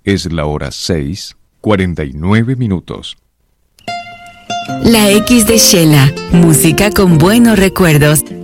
Es la hora 6:49. La X de Shela, música con buenos recuerdos